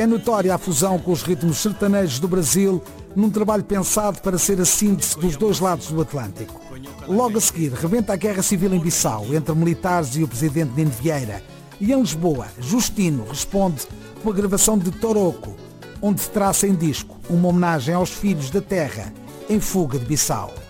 É notória a fusão com os ritmos sertanejos do Brasil, num trabalho pensado para ser a síntese dos dois lados do Atlântico. Logo a seguir, rebenta a guerra civil em Bissau, entre militares e o presidente Nino Vieira. E em Lisboa, Justino responde com a gravação de Toroco, onde traça em disco uma homenagem aos filhos da terra em fuga de Bissau.